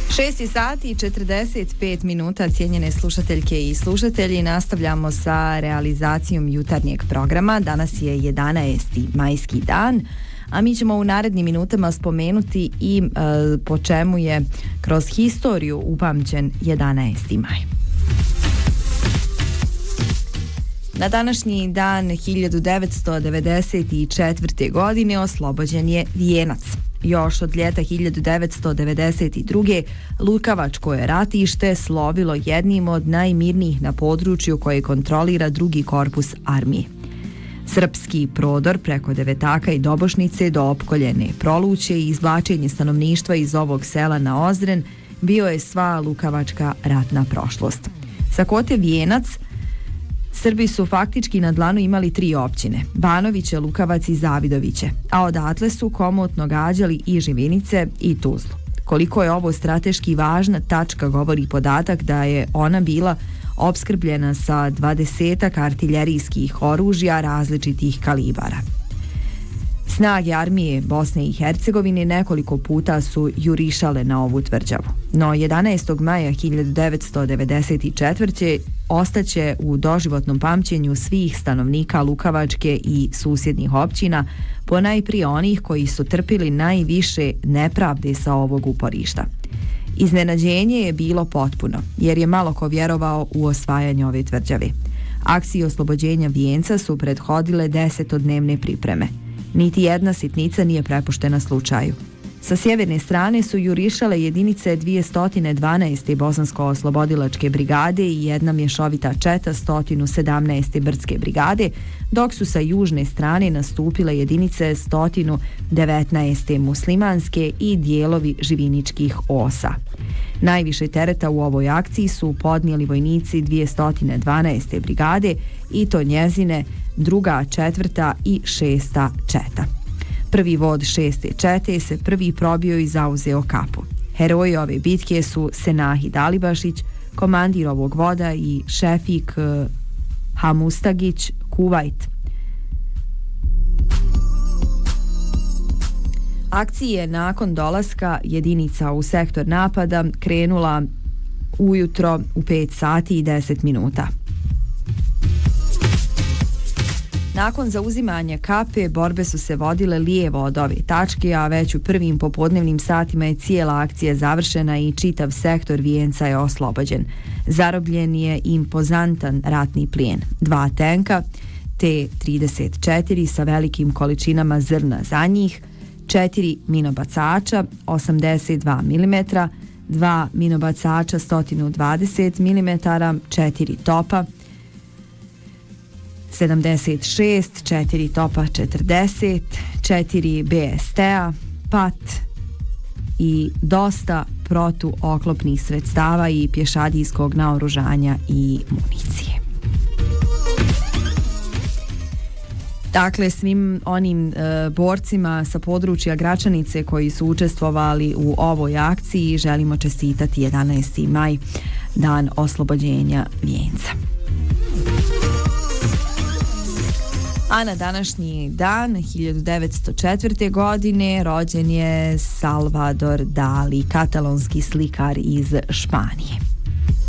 6 sati i 45 minuta, cijenjene slušateljke i slušatelji, nastavljamo sa realizacijom jutarnjeg programa. Danas je 11. majski dan, a mi ćemo u narednim minutama spomenuti i po čemu je kroz historiju upamćen 11. maj. Na današnji dan 1994. godine oslobođen je Vijenac. Još od ljeta 1992. Lukavačko je ratište slovilo jednim od najmirnijih na području koje kontrolira drugi korpus armije. Srpski prodor preko Devetaka i Dobošnice do opkoljene Proluće i izvlačenje stanovništva iz ovog sela na Ozren bio je sva lukavačka ratna prošlost. Sa kote Vijenac Srbi su faktički na dlanu imali 3 općine, Banoviće, Lukavac i Zavidoviće, a odatle su komotno gađali i Živinice i Tuzlu. Koliko je ovo strateški važna tačka govori podatak da je ona bila opskrbljena sa 20-ak artiljerijskih oružja različitih kalibara. Snage armije Bosne i Hercegovine nekoliko puta su jurišale na ovu tvrđavu, no 11. maja 1994. ostaće u doživotnom pamćenju svih stanovnika Lukavačke i susjednih općina, ponajprije onih koji su trpili najviše nepravde sa ovog uporišta. Iznenađenje je bilo potpuno, jer je malo ko vjerovao u osvajanje ove tvrđave. Akcije oslobođenja Vijenca su prethodile 10-dnevne pripreme. Niti jedna sitnica nije prepuštena slučaju. Sa sjeverne strane su jurišale jedinice 212. Bosansko-oslobodilačke brigade i jedna mješovita četa 117. Brdske brigade, dok su sa južne strane nastupile jedinice 119. muslimanske i dijelovi živiničkih osa. Najviše tereta u ovoj akciji su podnijeli vojnici 212. brigade i to njezine 2., 4. i 6. četa. Prvi vod 6. čete se prvi probio i zauzeo Kapu. Heroji ove bitke su Senahi Dalibašić, komandir ovog voda, i Šefik Hamustagić Kuvajt. Akcija je nakon dolaska jedinica u sektor napada krenula ujutro u 5 sati i 10 minuta. Nakon zauzimanja Kape, borbe su se vodile lijevo od ove tačke, a već u prvim popodnevnim satima je cijela akcija završena i čitav sektor Vijenca je oslobođen. Zarobljen je impozantan ratni plijen, 2 tenka, T-34 sa velikim količinama zrna za njih, 4 minobacača 82 mm, 2 minobacača 120 mm, 4 topa 76, 4 topa 40, 4 BST-a, pat i dosta protuoklopnih sredstava i pješadijskog naoružanja i municije. Dakle, svim onim borcima sa područja Gračanice koji su učestvovali u ovoj akciji želimo čestitati 11. maj, dan oslobođenja Vijenca. A na današnji dan 1904. godine rođen je Salvador Dali, katalonski slikar iz Španije.